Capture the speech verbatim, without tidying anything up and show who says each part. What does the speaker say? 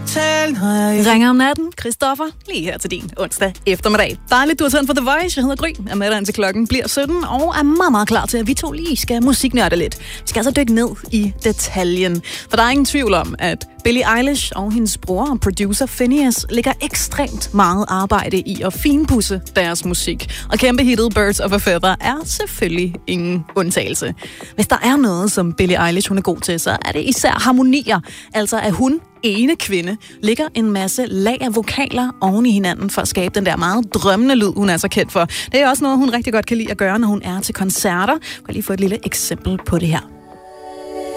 Speaker 1: tale, når jeg...
Speaker 2: Ringer om natten, Christoffer, lige her til din onsdag eftermiddag. Dejligt, du har tændt for The Voice. Jeg hedder Gry, er med dig indtil klokken bliver sytten, og er meget, meget klar til, at vi to lige skal musiknørde lidt. Vi skal altså dykke ned i detaljen. For der er ingen tvivl om, at Billie Eilish og hendes bror og producer Finneas lægger ekstremt meget arbejde i at finpudse deres musik. Og kæmpe hittet Birds of a Feather er selvfølgelig ingen undtagelse. Hvis der er noget, som Billie Eilish hun er god til, så er det især harmonier. Altså at hun, ene kvinde, lægger en masse lag af vokaler oven i hinanden for at skabe den der meget drømmende lyd, hun er så kendt for. Det er også noget, hun rigtig godt kan lide at gøre, når hun er til koncerter. Jeg kan lige få et lille eksempel på det her.